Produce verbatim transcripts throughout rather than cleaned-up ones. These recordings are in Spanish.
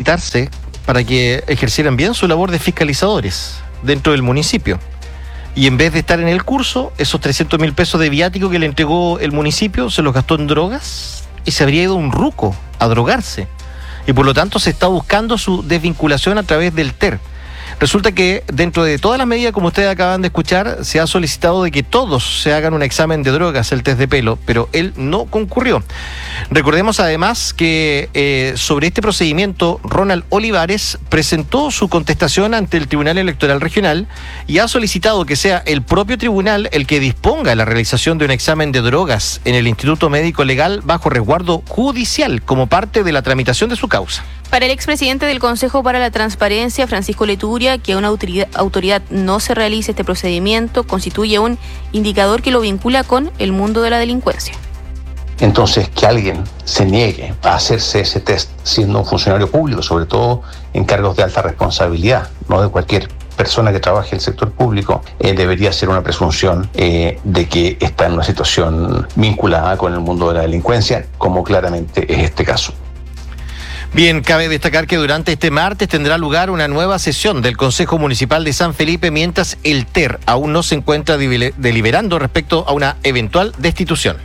capacitarse para que ejercieran bien su labor de fiscalizadores dentro del municipio. Y en vez de estar en el curso, esos trescientos mil pesos de viático que le entregó el municipio se los gastó en drogas y se habría ido un ruco a drogarse. Y por lo tanto se está buscando su desvinculación a través del T E R. Resulta que dentro de todas las medidas, como ustedes acaban de escuchar, se ha solicitado de que todos se hagan un examen de drogas, el test de pelo, pero él no concurrió. Recordemos además que eh, sobre este procedimiento, Ronald Olivares presentó su contestación ante el Tribunal Electoral Regional y ha solicitado que sea el propio tribunal el que disponga la realización de un examen de drogas en el Instituto Médico Legal bajo resguardo judicial como parte de la tramitación de su causa. Para el expresidente del Consejo para la Transparencia, Francisco Leturia, que una autoridad, autoridad no se realice este procedimiento constituye un indicador que lo vincula con el mundo de la delincuencia. Entonces, que alguien se niegue a hacerse ese test siendo un funcionario público, sobre todo en cargos de alta responsabilidad, no de cualquier persona que trabaje en el sector público, eh, debería ser una presunción eh, de que está en una situación vinculada con el mundo de la delincuencia, como claramente es este caso. Bien, cabe destacar que durante este martes tendrá lugar una nueva sesión del Consejo Municipal de San Felipe, mientras el T E R aún no se encuentra deliberando respecto a una eventual destitución.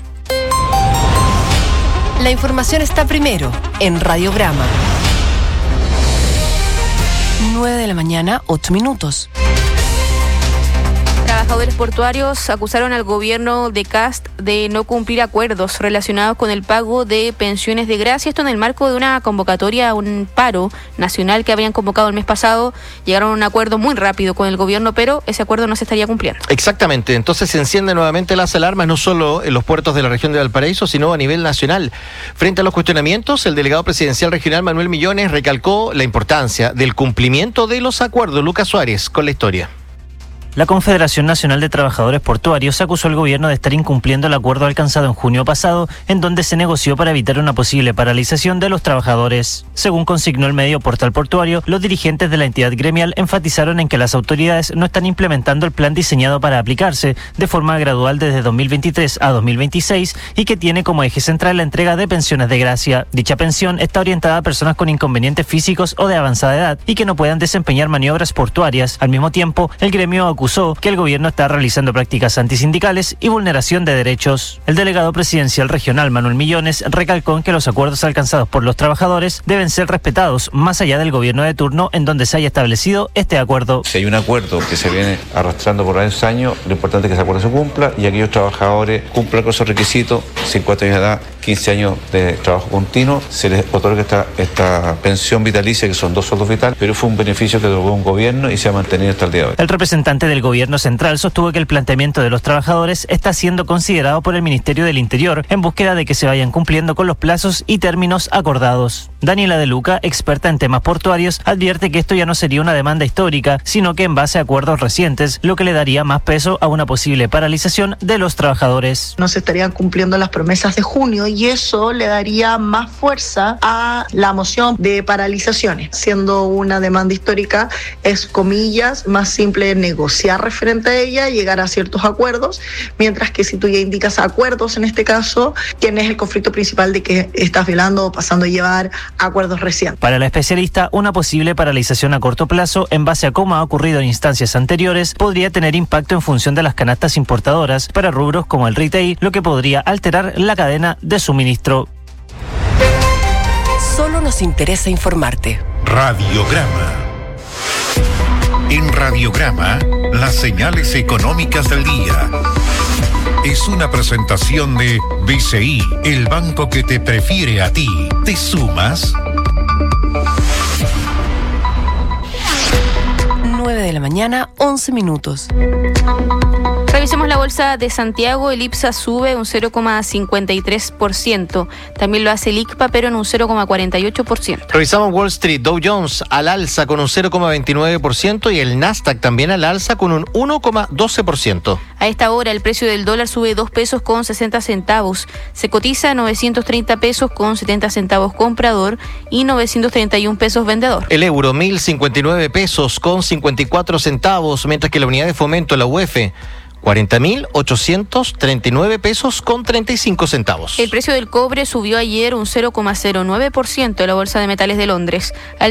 La información está primero en Radiograma. nueve de la mañana, ocho minutos. Trabajadores portuarios acusaron al gobierno de Kast de no cumplir acuerdos relacionados con el pago de pensiones de gracia. Esto en el marco de una convocatoria a un paro nacional que habían convocado el mes pasado. Llegaron a un acuerdo muy rápido con el gobierno, pero ese acuerdo no se estaría cumpliendo. Exactamente, entonces se encienden nuevamente las alarmas, no solo en los puertos de la región de Valparaíso, sino a nivel nacional. Frente a los cuestionamientos, el delegado presidencial regional Manuel Millones recalcó la importancia del cumplimiento de los acuerdos. Lucas Suárez con la historia. La Confederación Nacional de Trabajadores Portuarios acusó al gobierno de estar incumpliendo el acuerdo alcanzado en junio pasado, en donde se negoció para evitar una posible paralización de los trabajadores. Según consignó el medio Portal Portuario, los dirigentes de la entidad gremial enfatizaron en que las autoridades no están implementando el plan diseñado para aplicarse de forma gradual desde dos mil veintitrés a dos mil veintiséis y que tiene como eje central la entrega de pensiones de gracia. Dicha pensión está orientada a personas con inconvenientes físicos o de avanzada edad y que no puedan desempeñar maniobras portuarias. Al mismo tiempo, el gremio acusó que el gobierno está realizando prácticas antisindicales y vulneración de derechos. El delegado presidencial regional Manuel Millones recalcó en que los acuerdos alcanzados por los trabajadores deben ser respetados más allá del gobierno de turno en donde se haya establecido este acuerdo. Si hay un acuerdo que se viene arrastrando por varios años, lo importante es que ese acuerdo se cumpla y aquellos trabajadores cumplan con esos requisitos, cincuenta años de edad, quince años de trabajo continuo, se les otorga esta, esta pensión vitalicia, que son dos sueldos vitales, pero fue un beneficio que otorgó un gobierno y se ha mantenido hasta el día de hoy. El representante del gobierno central sostuvo que el planteamiento de los trabajadores está siendo considerado por el Ministerio del Interior en búsqueda de que se vayan cumpliendo con los plazos y términos acordados. Daniela De Luca, experta en temas portuarios, advierte que esto ya no sería una demanda histórica, sino que en base a acuerdos recientes, lo que le daría más peso a una posible paralización de los trabajadores. No se estarían cumpliendo las promesas de junio y eso le daría más fuerza a la moción de paralizaciones. Siendo una demanda histórica, es, comillas, más simple negociar referente a ella, llegar a ciertos acuerdos, mientras que si tú ya indicas acuerdos en este caso, tienes el conflicto principal de que estás violando o pasando a llevar acuerdos recientes. Para la especialista, una posible paralización a corto plazo, en base a cómo ha ocurrido en instancias anteriores, podría tener impacto en función de las canastas importadoras para rubros como el retail, lo que podría alterar la cadena de suministro. Solo nos interesa informarte. Radiograma. En Radiograma, las señales económicas del día. Es una presentación de B C I, el banco que te prefiere a ti. ¿Te sumas? nueve de la mañana, once minutos. Revisemos la bolsa de Santiago. El IPSA sube un cero coma cincuenta y tres por ciento. También lo hace el I C P A, pero en un cero coma cuarenta y ocho por ciento. Revisamos Wall Street. Dow Jones al alza con un cero coma veintinueve por ciento y el Nasdaq también al alza con un uno coma doce por ciento. A esta hora el precio del dólar sube dos pesos con sesenta centavos. Se cotiza a novecientos treinta pesos con setenta centavos comprador y novecientos treinta y uno pesos vendedor. El euro, mil cincuenta y nueve pesos con cincuenta y cuatro centavos, mientras que la unidad de fomento, la U E F, cuarenta mil ochocientos treinta y nueve pesos con treinta y cinco centavos. El precio del cobre subió ayer un cero coma cero nueve por ciento en la Bolsa de Metales de Londres. Al